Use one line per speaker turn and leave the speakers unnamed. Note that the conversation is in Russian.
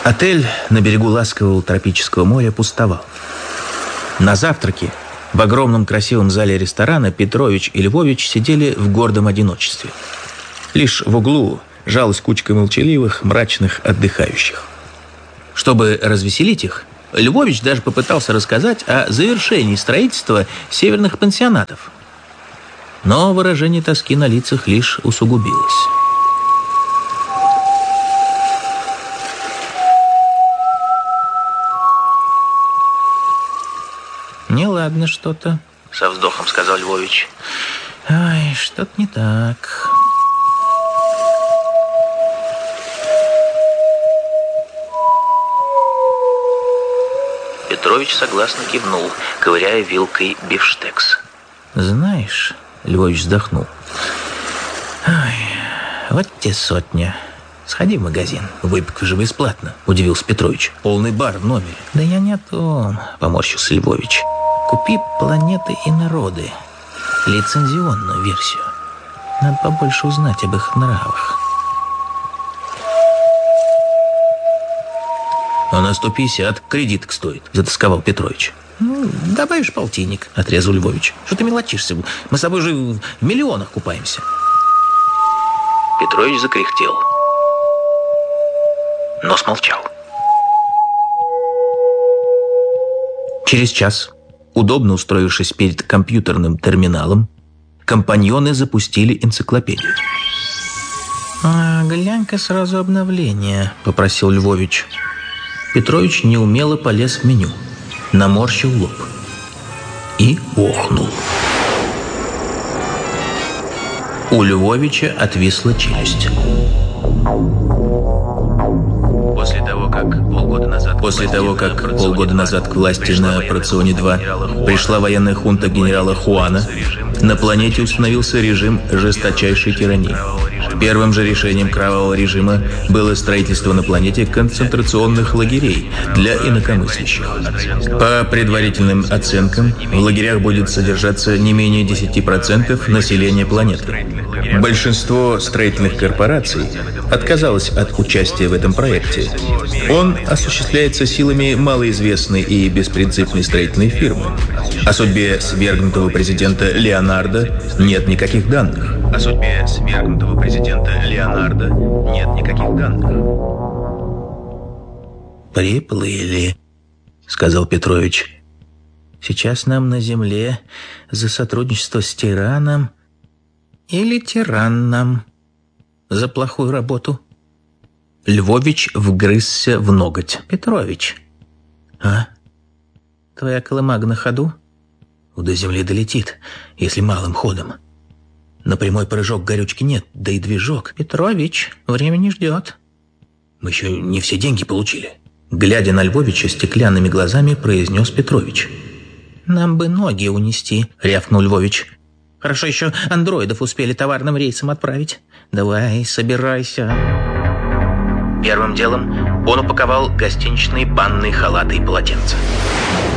Отель на берегу ласкового тропического моря пустовал. На завтраке в огромном красивом зале ресторана Петрович и Львович сидели в гордом одиночестве. Лишь в углу жалась кучка молчаливых, мрачных отдыхающих. Чтобы развеселить их, Львович даже попытался рассказать о завершении строительства северных пансионатов. Но выражение тоски на лицах лишь усугубилось. «Неладно что-то», — со вздохом сказал Львович. «Ай, что-то не так». Петрович согласно кивнул, ковыряя вилкой бифштекс. «Знаешь», — Львович вздохнул, «ай, вот те сотня. Сходи в магазин. Выпивка же бесплатно», — удивился Петрович. «Полный бар в номере». «Да я не о том», — поморщился Львович. «Купи «Планеты и народы», лицензионную версию. Надо побольше узнать об их нравах». «А на 150 кредиток стоит», — затасковал Петрович. «Ну, добавишь полтинник», — отрезал Львович. «Что ты мелочишься? Мы с тобой же в миллионах купаемся». Петрович закряхтел, но смолчал. Через час, удобно устроившись перед компьютерным терминалом, компаньоны запустили энциклопедию. «Глянь-ка сразу обновление», — попросил Львович. Петрович неумело полез в меню, наморщил лоб и охнул. У Львовича отвисла челюсть. После того, как полгода назад к власти на Проционе-2 пришла военная хунта генерала Хуана, на планете установился режим жесточайшей тирании. Первым же решением кровавого режима было строительство на планете концентрационных лагерей для инакомыслящих. По предварительным оценкам, в лагерях будет содержаться не менее 10% населения планеты. Большинство строительных корпораций отказалось от участия в этом проекте. Он осуществляется силами малоизвестной и беспринципной строительной фирмы. О судьбе свергнутого президента Леонардо нет никаких данных. «Приплыли», — сказал Петрович. «Сейчас нам на Земле за сотрудничество с тираном или тиран нам за плохую работу». Львович вгрызся в ноготь. «Петрович, а? Твоя колымага на ходу? До Земли долетит, если малым ходом. На прямой прыжок горючки нет, да и движок. Петрович, время не ждет». «Мы еще не все деньги получили», — глядя на Львовича стеклянными глазами, произнес Петрович. «Нам бы ноги унести», — рявкнул Львович. «Хорошо еще андроидов успели товарным рейсом отправить. Давай, собирайся». Первым делом он упаковал гостиничные банные халаты и полотенца.